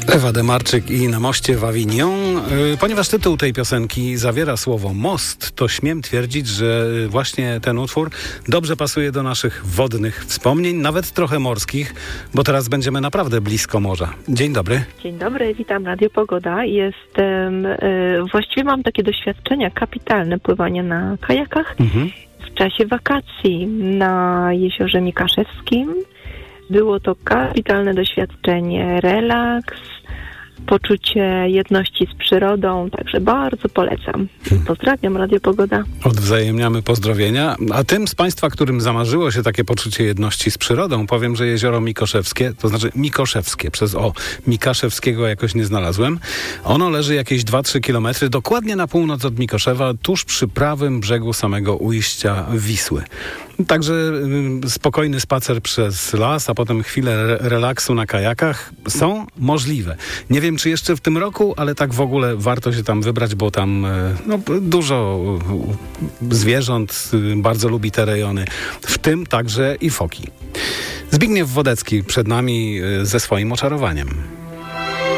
Ewa Demarczyk i Na moście w Avignon. Ponieważ tytuł tej piosenki zawiera słowo most, to śmiem twierdzić, że właśnie ten utwór dobrze pasuje do naszych wodnych wspomnień, nawet trochę morskich, bo teraz będziemy naprawdę blisko morza. Dzień dobry. Dzień dobry, witam Radio Pogoda. Właściwie mam takie doświadczenia kapitalne pływania na kajakach w czasie wakacji na Jeziorze Mikaszewskim. Było to kapitalne doświadczenie, relaks, poczucie jedności z przyrodą, także bardzo polecam. Pozdrawiam, Radio Pogoda. Odwzajemniamy pozdrowienia. A tym z Państwa, którym zamarzyło się takie poczucie jedności z przyrodą, powiem, że jezioro Mikoszewskie, to znaczy Mikoszewskie, przez Mikaszewskiego jakoś nie znalazłem. Ono leży jakieś 2-3 kilometry, dokładnie na północ od Mikoszewa, tuż przy prawym brzegu samego ujścia Wisły. Także spokojny spacer przez las, a potem chwilę relaksu na kajakach są możliwe. Nie wiem, czy jeszcze w tym roku, ale tak w ogóle warto się tam wybrać, bo tam dużo zwierząt bardzo lubi te rejony, w tym także i foki. Zbigniew Wodecki przed nami ze swoim oczarowaniem.